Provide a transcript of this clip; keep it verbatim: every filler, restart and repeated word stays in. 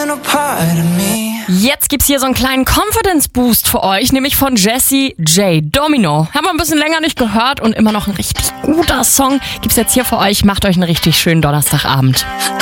Jetzt gibt's hier so einen kleinen Confidence-Boost für euch, nämlich von Jessie J. Domino. Haben wir ein bisschen länger nicht gehört und immer noch ein richtig guter Song. Gibt's jetzt hier für euch. Macht euch einen richtig schönen Donnerstagabend.